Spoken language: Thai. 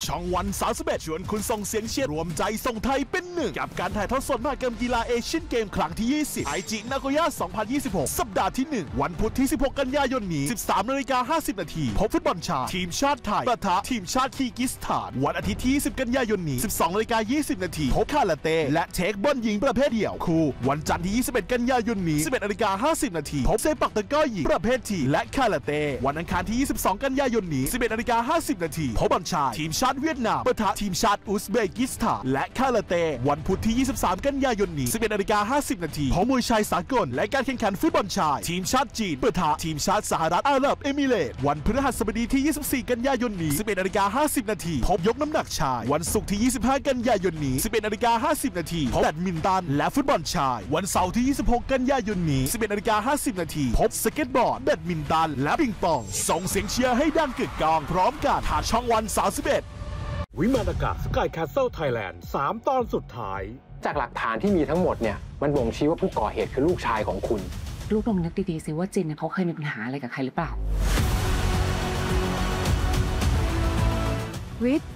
ช่องวัน31ชวนคุณส่งเสียงเชียร์รวมใจส่งไทยเป็นหนึ่งกับการถ่ายทอดสดมหกรรมกีฬาเอเชียนเกมครั้งที่20ไอจินาโกย่า2026 สัปดาห์ที่ 1 วันพุธที่ 16 กันยายนนี้ 13:50 น.พบฟุตบอลชายทีมชาติไทยปะทะทีมชาติคีร์กิสถานวันอาทิตย์ที่ 20 กันยายนนี้ 12:20 น.พบคาราเต้และเทคบอลหญิงประเภทเดี่ยวคู่วันจันทร์ที่ 21 กันยายนนี้ 11:50 น.พบเซปักตะกร้อหญิงประเภททีและคาราเต้วันอังคารที่ 22 กันยายนนี้ 11:50 น.พบบอลชายทีมชาติเวียดนามปะทะทีมชาติอุซเบกิสถานและคาราเต้วันพุธที่ 23 กันยายนนี้ 11:50 น.พบมวยชายสากลและการแข่งขันฟุตบอลชายทีมชาติจีนปะทะทีมชาติสหรัฐอาหรับเอมิเรตส์วันพฤหัสบดีที่ 24 กันยายนนี้ 11:50 น.พบยกน้ำหนักชายวันศุกร์ที่ 25 กันยายนนี้ 11:50 น.พบแบดมินตันและฟุตบอลชายวันเสาร์ที่ 26 กันยายนนี้ 11:50 น.พบสเก็ตบอร์ดแบดมินตันและปิงปองส่งเสียงเชียร์ให้ดังกึกก้องพร้อมกันทางช่องวัน31 วิมานอากาศสกายแคสเซิลไทยแลนด์3 ตอนสุดท้ายจากหลักฐานที่มีทั้งหมดเนี่ยมันบ่งชี้ว่าผู้ก่อเหตุคือลูกชายของคุณลูกลองนึกดีๆสิว่าจินเขาเคยมีปัญหาอะไรกับใครหรือเปล่าวิทย์